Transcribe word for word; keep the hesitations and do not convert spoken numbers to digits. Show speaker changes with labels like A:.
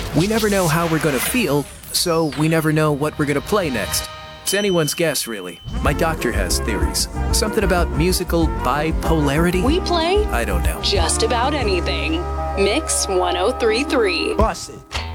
A: We never know how we're gonna feel, so we never know what we're gonna play next. It's anyone's guess, really. My doctor has theories. Something about musical bipolarity?
B: We play
A: I don't know.
B: just about anything. Mix one oh three point three.
C: Bust it.